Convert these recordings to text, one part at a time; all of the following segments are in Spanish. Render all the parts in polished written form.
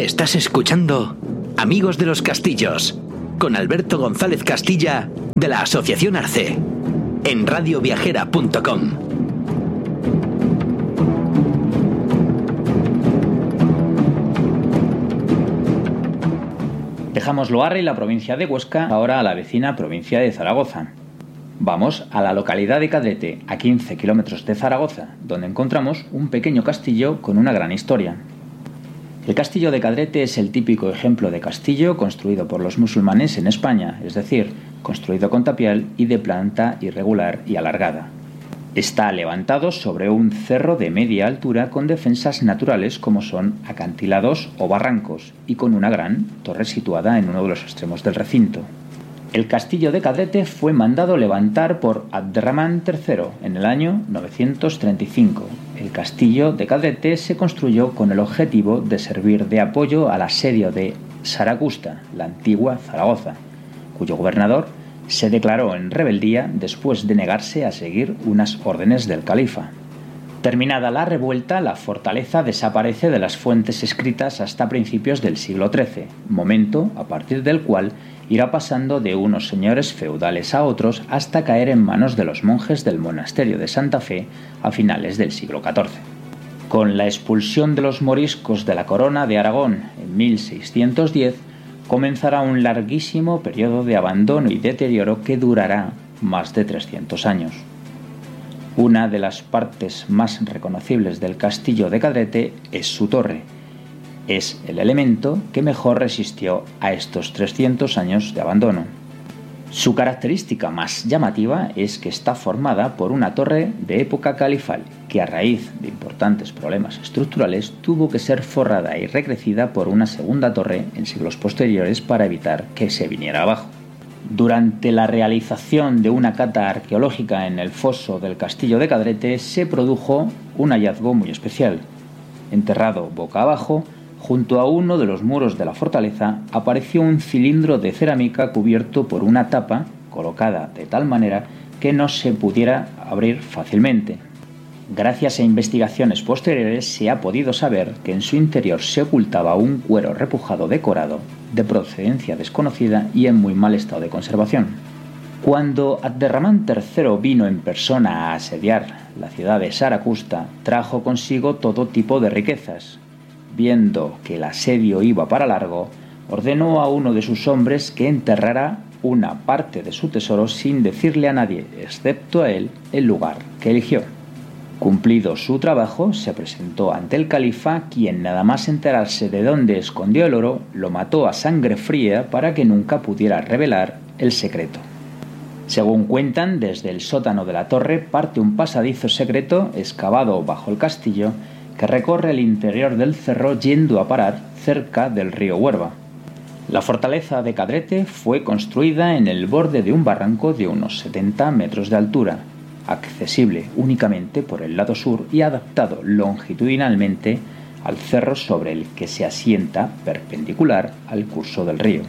Estás escuchando Amigos de los Castillos, con Alberto González Castilla, de la Asociación Arce, en radioviajera.com. Dejamos Loarre y la provincia de Huesca, ahora a la vecina provincia de Zaragoza. Vamos a la localidad de Cadrete, a 15 kilómetros de Zaragoza, donde encontramos un pequeño castillo con una gran historia. El castillo de Cadrete es el típico ejemplo de castillo construido por los musulmanes en España, es decir, construido con tapial y de planta irregular y alargada. Está levantado sobre un cerro de media altura con defensas naturales como son acantilados o barrancos y con una gran torre situada en uno de los extremos del recinto. El castillo de Cadrete fue mandado levantar por Abderramán III en el año 935. El castillo de Cadrete se construyó con el objetivo de servir de apoyo al asedio de Saracusta, la antigua Zaragoza, cuyo gobernador se declaró en rebeldía después de negarse a seguir unas órdenes del califa. Terminada la revuelta, la fortaleza desaparece de las fuentes escritas hasta principios del siglo XIII, momento a partir del cual irá pasando de unos señores feudales a otros hasta caer en manos de los monjes del monasterio de Santa Fe a finales del siglo XIV. Con la expulsión de los moriscos de la corona de Aragón en 1610, comenzará un larguísimo periodo de abandono y deterioro que durará más de 300 años. Una de las partes más reconocibles del castillo de Cadrete es su torre. Es el elemento que mejor resistió a estos 300 años de abandono. Su característica más llamativa es que está formada por una torre de época califal, que a raíz de importantes problemas estructurales tuvo que ser forrada y recrecida por una segunda torre en siglos posteriores para evitar que se viniera abajo. Durante la realización de una cata arqueológica en el foso del castillo de Cadrete se produjo un hallazgo muy especial. Enterrado boca abajo, junto a uno de los muros de la fortaleza, apareció un cilindro de cerámica cubierto por una tapa colocada de tal manera que no se pudiera abrir fácilmente. Gracias a investigaciones posteriores se ha podido saber que en su interior se ocultaba un cuero repujado decorado, de procedencia desconocida y en muy mal estado de conservación. Cuando Abderramán III vino en persona a asediar la ciudad de Saracusta, trajo consigo todo tipo de riquezas. Viendo que el asedio iba para largo, ordenó a uno de sus hombres que enterrara una parte de su tesoro sin decirle a nadie, excepto a él, el lugar que eligió. Cumplido su trabajo, se presentó ante el califa, quien nada más enterarse de dónde escondió el oro, lo mató a sangre fría para que nunca pudiera revelar el secreto. Según cuentan, desde el sótano de la torre parte un pasadizo secreto excavado bajo el castillo que recorre el interior del cerro yendo a parar cerca del río Huerva. La fortaleza de Cadrete fue construida en el borde de un barranco de unos 70 metros de altura, accesible únicamente por el lado sur y adaptado longitudinalmente al cerro sobre el que se asienta perpendicular al curso del río.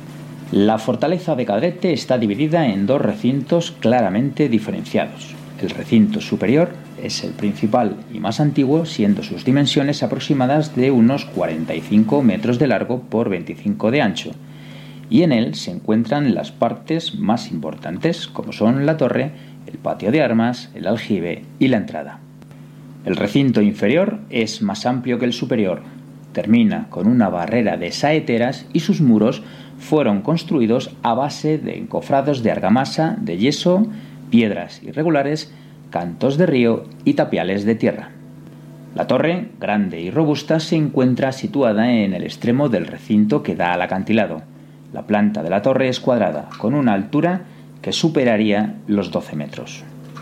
La fortaleza de Cadrete está dividida en dos recintos claramente diferenciados. El recinto superior es el principal y más antiguo, siendo sus dimensiones aproximadas de unos 45 metros de largo por 25 de ancho, y en él se encuentran las partes más importantes, como son la torre, el patio de armas, el aljibe y la entrada. El recinto inferior es más amplio que el superior. Termina con una barrera de saeteras y sus muros fueron construidos a base de encofrados de argamasa, de yeso, piedras irregulares, cantos de río y tapiales de tierra. La torre, grande y robusta, se encuentra situada en el extremo del recinto que da al acantilado. La planta de la torre es cuadrada, con una altura que superaría los 12 metros.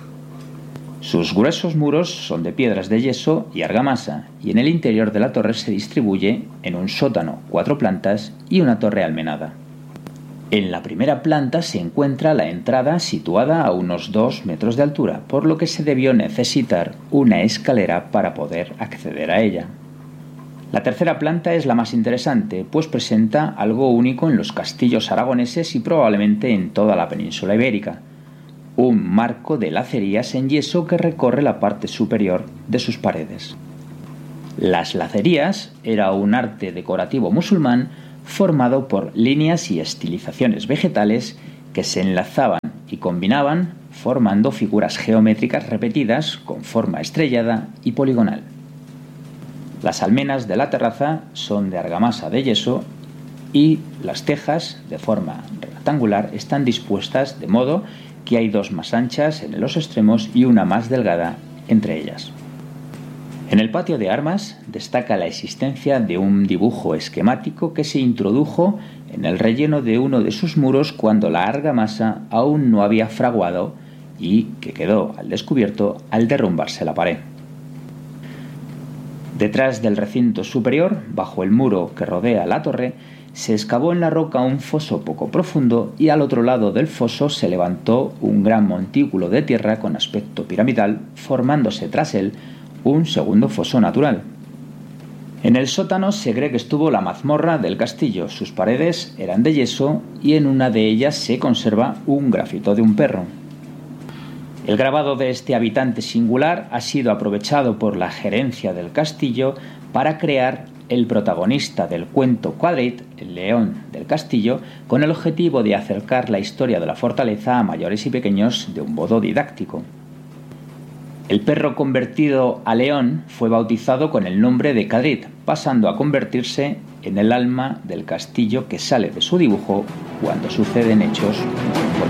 Sus gruesos muros son de piedras de yeso y argamasa, y en el interior de la torre se distribuye en un sótano, 4 plantas y una torre almenada. En la primera planta se encuentra la entrada situada a unos 2 metros de altura, por lo que se debió necesitar una escalera para poder acceder a ella. La tercera planta es la más interesante, pues presenta algo único en los castillos aragoneses y probablemente en toda la península ibérica: un marco de lacerías en yeso que recorre la parte superior de sus paredes. Las lacerías era un arte decorativo musulmán formado por líneas y estilizaciones vegetales que se enlazaban y combinaban formando figuras geométricas repetidas con forma estrellada y poligonal. Las almenas de la terraza son de argamasa de yeso y las tejas, de forma rectangular, están dispuestas de modo que hay dos más anchas en los extremos y una más delgada entre ellas. En el patio de armas destaca la existencia de un dibujo esquemático que se introdujo en el relleno de uno de sus muros cuando la argamasa aún no había fraguado y que quedó al descubierto al derrumbarse la pared. Detrás del recinto superior, bajo el muro que rodea la torre, se excavó en la roca un foso poco profundo y al otro lado del foso se levantó un gran montículo de tierra con aspecto piramidal, formándose tras él un segundo foso natural. En el sótano se cree que estuvo la mazmorra del castillo. Sus paredes eran de yeso y en una de ellas se conserva un grafito de un perro. El grabado de este habitante singular ha sido aprovechado por la gerencia del castillo para crear el protagonista del cuento Quadreit, el león del castillo, con el objetivo de acercar la historia de la fortaleza a mayores y pequeños de un modo didáctico. El perro convertido a león fue bautizado con el nombre de Quadreit, pasando a convertirse en el alma del castillo que sale de su dibujo cuando suceden hechos